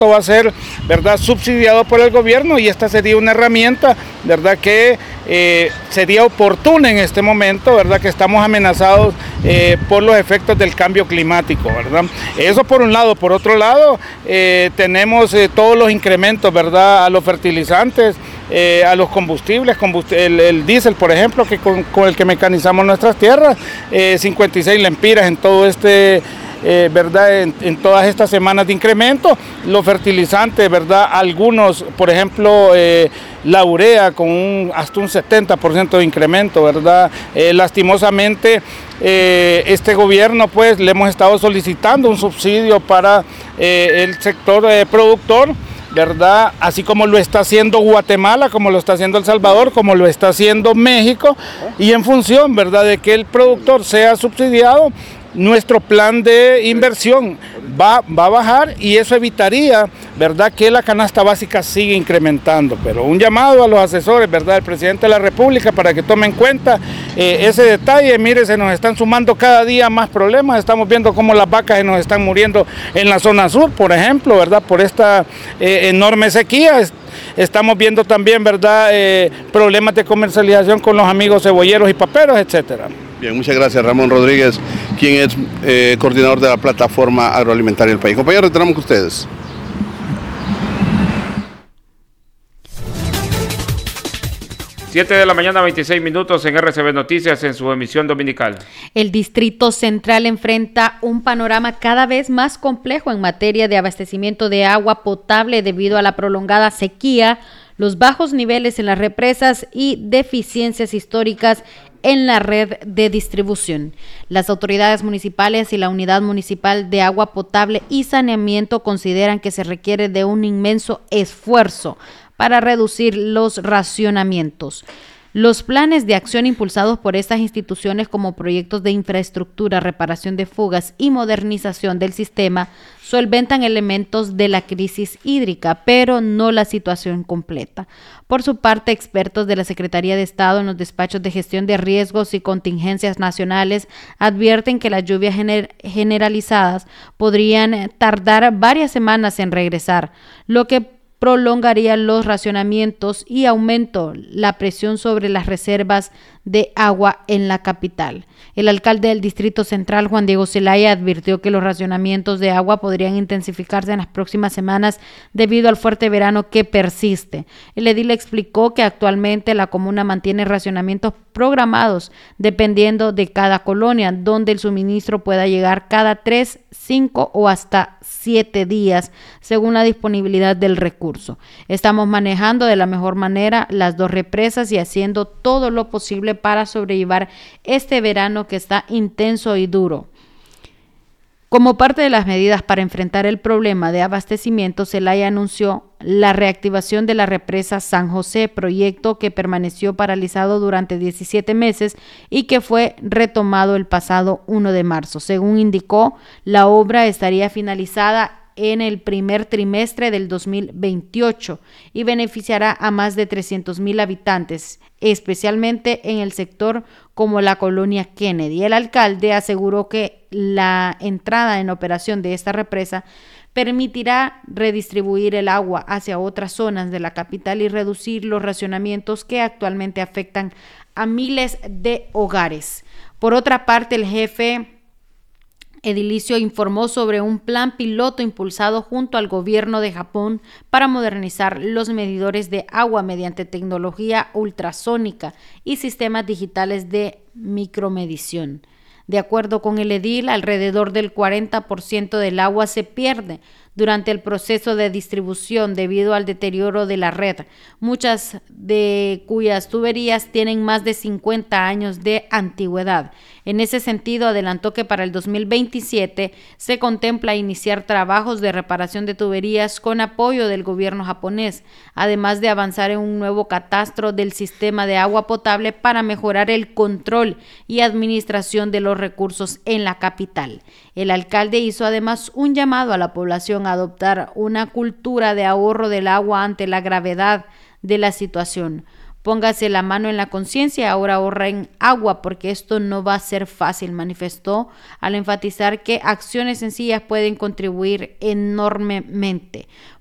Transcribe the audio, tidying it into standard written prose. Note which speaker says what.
Speaker 1: va a ser, ¿verdad?, subsidiado por el gobierno, y esta sería una herramienta, ¿verdad?, que sería oportuna en este momento, ¿verdad?, que estamos amenazados por los efectos del cambio climático, ¿verdad? Eso por un lado. Por otro lado, tenemos todos los incrementos, ¿verdad?, a los fertilizantes, a los combustibles, el diésel, por ejemplo, que con el que mecanizamos nuestras tierras, 56 lempiras en todo ¿verdad? En todas estas semanas de incremento. Los fertilizantes, ¿verdad? Algunos, por ejemplo, la urea con hasta un 70% de incremento, ¿verdad? Lastimosamente, este gobierno, pues, le hemos estado solicitando un subsidio para el sector productor, ¿verdad? Así como lo está haciendo Guatemala, como lo está haciendo El Salvador, como lo está haciendo México, y en función, ¿verdad?, de que el productor sea subsidiado, nuestro plan de inversión va a bajar, y eso evitaría, ¿verdad?, que la canasta básica siga incrementando. Pero un llamado a los asesores, ¿verdad?, del presidente de la República, para que tomen en cuenta ese detalle. Mire, se nos están sumando cada día más problemas. Estamos viendo cómo las vacas se nos están muriendo en la zona sur, por ejemplo, ¿verdad?, por esta enorme sequía. Estamos viendo también, ¿verdad?, problemas de comercialización con los amigos cebolleros y paperos, etcétera.
Speaker 2: Bien, muchas gracias. Ramón Rodríguez, quien es coordinador de la plataforma agroalimentaria del país. Compañeros, retornamos con ustedes.
Speaker 3: Siete de la mañana, 26 minutos en RCB Noticias en su emisión dominical.
Speaker 4: El Distrito Central enfrenta un panorama cada vez más complejo en materia de abastecimiento de agua potable debido a la prolongada sequía, los bajos niveles en las represas y deficiencias históricas en la red de distribución. Las autoridades municipales y la Unidad Municipal de Agua Potable y Saneamiento consideran que se requiere de un inmenso esfuerzo para reducir los racionamientos. Los planes de acción impulsados por estas instituciones como proyectos de infraestructura, reparación de fugas y modernización del sistema solventan elementos de la crisis hídrica, pero no la situación completa. Por su parte, expertos de la Secretaría de Estado en los despachos de gestión de riesgos y contingencias nacionales advierten que las lluvias generalizadas podrían tardar varias semanas en regresar, lo que prolongaría los racionamientos y aumento la presión sobre las reservas de agua en la capital. El alcalde del Distrito Central, Juan Diego Zelaya, advirtió que los racionamientos de agua podrían intensificarse en las próximas semanas debido al fuerte verano que persiste. El edil explicó que actualmente la comuna mantiene racionamientos programados dependiendo de cada colonia, donde el suministro pueda llegar cada 3, 5 o hasta 7 días, según la disponibilidad del recurso. Estamos manejando de la mejor manera las dos represas y haciendo todo lo posible para sobrellevar este verano que está intenso y duro. Como parte de las medidas para enfrentar el problema de abastecimiento, Zelaya anunció la reactivación de la represa San José, proyecto que permaneció paralizado durante 17 meses y que fue retomado el pasado 1 de marzo. Según indicó, la obra estaría finalizada en el primer trimestre del 2028 y beneficiará a más de 300,000 habitantes, especialmente en el sector como la colonia Kennedy. El alcalde aseguró que la entrada en operación de esta represa permitirá redistribuir el agua hacia otras zonas de la capital y reducir los racionamientos que actualmente afectan a miles de hogares. Por otra parte, el jefe edilicio informó sobre un plan piloto impulsado junto al gobierno de Japón para modernizar los medidores de agua mediante tecnología ultrasónica y sistemas digitales de micromedición. De acuerdo con el edil, alrededor del 40% del agua se pierde durante el proceso de distribución debido al deterioro de la red, muchas de cuyas tuberías tienen más de 50 años de antigüedad. En ese sentido, adelantó que para el 2027 se contempla iniciar trabajos de reparación de tuberías con apoyo del gobierno japonés, además de avanzar en un nuevo catastro del sistema de agua potable para mejorar el control y administración de los recursos en la capital. El alcalde hizo además un llamado a la población a adoptar una cultura de ahorro del agua ante la gravedad de la situación. Póngase la mano en la conciencia, ahora ahorren agua porque esto no va a ser fácil, manifestó al enfatizar que acciones sencillas pueden contribuir enormemente.